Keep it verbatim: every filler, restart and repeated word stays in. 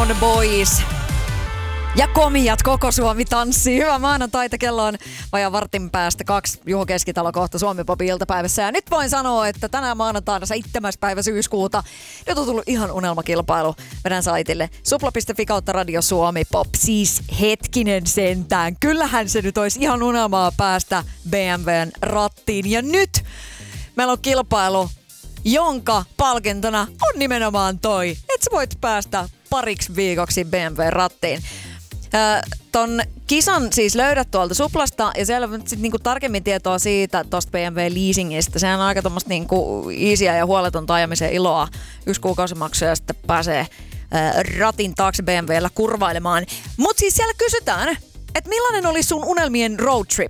on the Boys. Ja komijat, koko Suomi tanssii. Hyvää maanantaita, kello on vajaa vartin päästä kaksi. Juho Keskitalo kohta Suomi Popin iltapäivässä. Ja nyt voin sanoa, että tänään maanantaina seitsemäs päivä syyskuuta nyt on tullut ihan unelmakilpailu meidän saitille. supla piste fi kautta Radio Suomi Pop. Siis hetkinen sentään. Kyllähän se nyt olisi ihan unelmaa päästä B M W:n rattiin. Ja nyt meillä on kilpailu, jonka palkintona on nimenomaan toi, että sä voit päästä pariksi viikoksi B M W-rattiin. Äh, ton kisan siis löydät tuolta Suplasta ja siellä on sit niinku tarkemmin tietoa siitä tosta B M W-leasingistä. Sehän on aika tommoista niinku easyä ja huoletonta ajamisen iloa. Yksi kuukausimaksu ja sitten pääsee äh, ratin taakse B M W:llä kurvailemaan. Mut siis siellä kysytään, että millainen oli sun unelmien road trip?